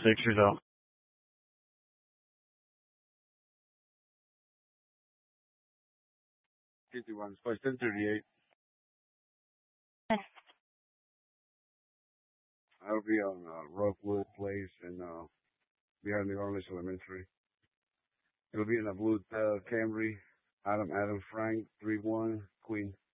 6 years old. 51. Spice 1038. I'll be on Rockwood Place and behind the Orleans Elementary. It'll be in a blue Camry. Adam Frank 31 Queen.